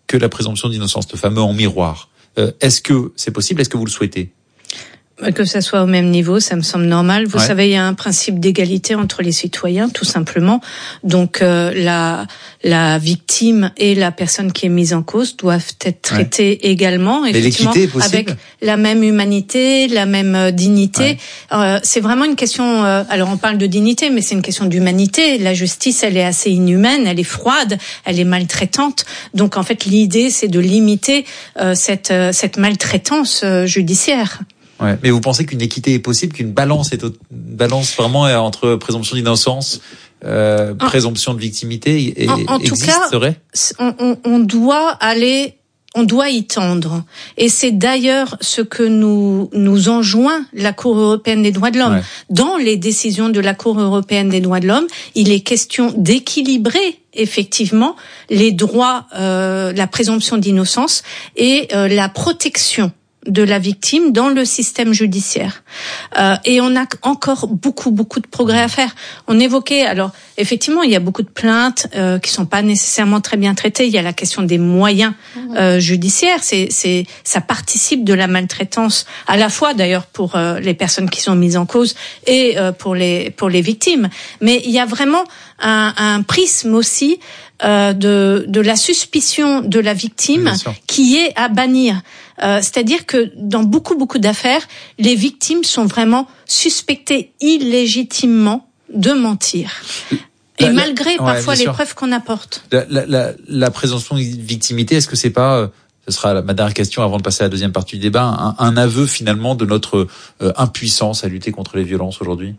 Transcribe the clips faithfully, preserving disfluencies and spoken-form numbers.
que la présomption d'innocence, le fameux en miroir. Euh, est-ce que c'est possible? Est-ce que vous le souhaitez? Que ça soit au même niveau, ça me semble normal. Vous ouais. savez, il y a un principe d'égalité entre les citoyens, tout simplement. Donc, euh, la la victime et la personne qui est mise en cause doivent être traitées ouais. également, Mais effectivement, l'équité est possible? avec la même humanité, la même euh, dignité. Ouais. Euh, c'est vraiment une question. Euh, alors, on parle de dignité, mais c'est une question d'humanité. La justice, elle est assez inhumaine, elle est froide, elle est maltraitante. Donc, en fait, l'idée, c'est de limiter euh, cette euh, cette maltraitance euh, judiciaire. Ouais. Mais vous pensez qu'une équité est possible, qu'une balance est une balance vraiment entre présomption d'innocence, euh, en, présomption de victimité et en, en existerait? Tout cas, on, on, on doit aller, on doit y tendre. Et c'est d'ailleurs ce que nous nous enjoint la Cour européenne des droits de l'homme. Ouais. Dans les décisions de la Cour européenne des droits de l'homme, il est question d'équilibrer effectivement les droits, euh, la présomption d'innocence et euh, la protection de la victime dans le système judiciaire. Euh, et on a encore beaucoup, beaucoup de progrès à faire. On évoquait, alors, effectivement, il y a beaucoup de plaintes euh, qui sont pas nécessairement très bien traitées. Il y a la question des moyens euh, judiciaires. C'est, c'est, ça participe de la maltraitance, à la fois d'ailleurs pour euh, les personnes qui sont mises en cause et euh, pour les pour les victimes. Mais il y a vraiment un, un prisme aussi euh, de de la suspicion de la victime qui est à bannir. Euh, c'est-à-dire que dans beaucoup, beaucoup d'affaires, les victimes sont vraiment suspectées illégitimement de mentir. Et la, malgré la, parfois ouais, les sûr. preuves qu'on apporte. La, la, la, la présomption de victimité, est-ce que c'est pas, euh, ce sera ma dernière question avant de passer à la deuxième partie du débat, un, un aveu finalement de notre euh, impuissance à lutter contre les violences aujourd'hui?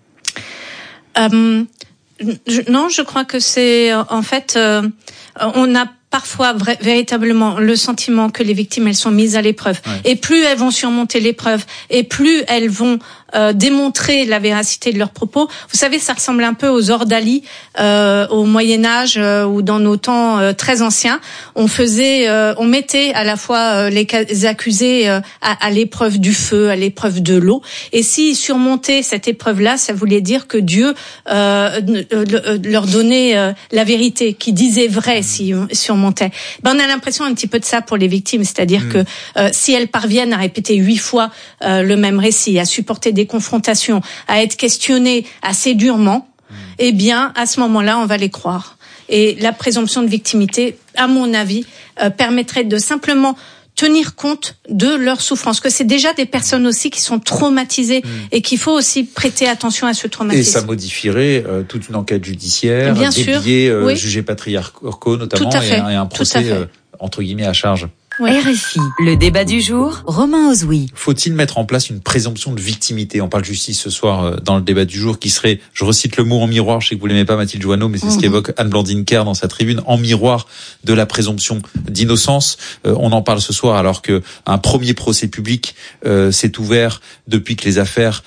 euh, je, Non, je crois que c'est en fait, euh, on a parfois vra- véritablement le sentiment que les victimes, elles sont mises à l'épreuve. Ouais. Et plus elles vont surmonter l'épreuve, et plus elles vont euh, démontrer la véracité de leurs propos. Vous savez, ça ressemble un peu aux ordalies euh, au Moyen-Âge euh, ou dans nos temps euh, très anciens. On faisait, euh, on mettait à la fois euh, les, les accusés euh, à, à l'épreuve du feu, à l'épreuve de l'eau. Et s'ils surmontaient cette épreuve-là, ça voulait dire que Dieu euh, leur donnait euh, la vérité, qui disait vrai si surmontait. Ben, on a l'impression un petit peu de ça pour les victimes, c'est-à-dire mmh. que euh, si elles parviennent à répéter huit fois euh, le même récit, à supporter des confrontations, à être questionnées assez durement, mmh. eh bien, à ce moment-là, on va les croire. Et la présomption de victimité, à mon avis, euh, permettrait de simplement tenir compte de leur souffrance, que c'est déjà des personnes aussi qui sont traumatisées mmh. et qu'il faut aussi prêter attention à ce traumatisme. Et ça modifierait euh, toute une enquête judiciaire, Bien des sûr, billets euh, oui. jugés patriarcaux notamment, Tout à fait. et, un, et un procès euh, entre guillemets à charge. Ouais. R F I, le débat du jour, Romain Ozoui. Faut-il mettre en place une présomption de victimité? On parle justice ce soir dans le débat du jour, qui serait, je recite le mot en miroir, je sais que vous l'aimez pas Mathilde Joanneau, mais c'est mmh. ce qu'évoque Anne-Blandine Kerr dans sa tribune, en miroir de la présomption d'innocence. Euh, on en parle ce soir alors que un premier procès public euh, s'est ouvert depuis que les affaires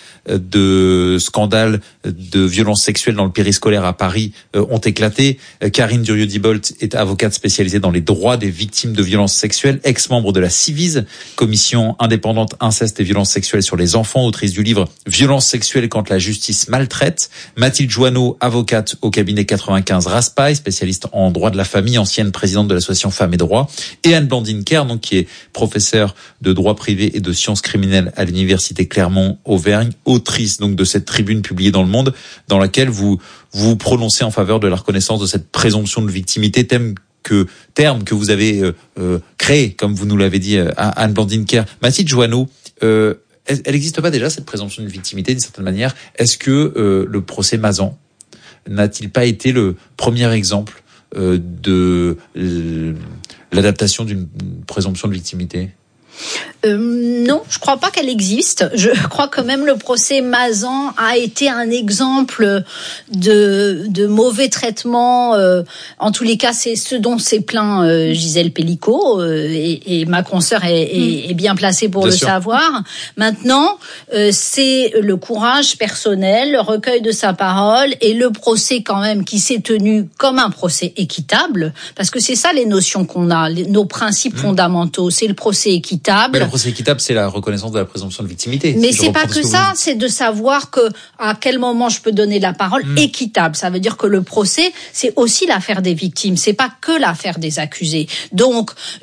de scandales de violences sexuelles dans le périscolaire à Paris euh, ont éclaté. Euh, Karine Durieux-Dibolt est avocate spécialisée dans les droits des victimes de violences sexuelles, ex-membre de la Civise, commission indépendante inceste et violences sexuelles sur les enfants, autrice du livre Violences sexuelles quand la justice maltraite. Mathilde Joanneau, avocate au cabinet quatre-vingt-quinze Raspail, spécialiste en droit de la famille, ancienne présidente de l'association Femmes et Droits, et Anne-Blandine Kerr, donc qui est professeure de droit privé et de sciences criminelles à l'université Clermont-Auvergne, autrice donc de cette tribune publiée dans Le Monde, dans laquelle vous vous prononcez en faveur de la reconnaissance de cette présomption de victimité, thème que terme que vous avez euh, euh, créé, comme vous nous l'avez dit, euh, à Anne-Blandine Kerr. Mathilde Joanneau, euh, elle n'existe pas déjà cette présomption de victimité d'une certaine manière? Est-ce que euh, le procès Mazan n'a-t-il pas été le premier exemple euh, de euh, l'adaptation d'une présomption de victimité? Euh, non, je crois pas qu'elle existe. Je crois que même le procès Mazan a été un exemple de, de mauvais traitement. Euh, en tous les cas, c'est ce dont s'est plaint euh, Gisèle Pellicot, euh, et, et ma consoeur est, est, est bien placée pour bien le sûr. savoir. Maintenant, euh, c'est le courage personnel, le recueil de sa parole et le procès quand même qui s'est tenu comme un procès équitable, parce que c'est ça les notions qu'on a, les, nos principes mmh. fondamentaux. C'est le procès équitable. Mais le procès équitable, c'est la reconnaissance de la présomption de victimité. Mais si c'est pas que, que ça, c'est de savoir que à quel moment je peux donner la parole mmh. équitable. Ça veut dire que le procès, c'est aussi l'affaire des victimes, c'est pas que l'affaire des accusés. Donc